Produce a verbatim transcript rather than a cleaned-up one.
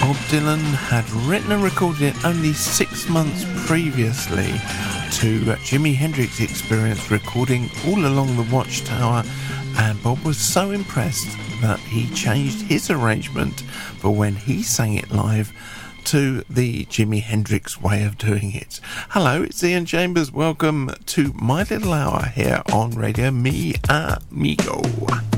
Bob Dylan had written and recorded it only six months previously to Jimi Hendrix's experience recording All Along the Watchtower, and Bob was so impressed that he changed his arrangement for when he sang it live to the Jimi Hendrix way of doing it. Hello, it's Ian Chambers. Welcome to my little hour here on Radio Mi Amigo.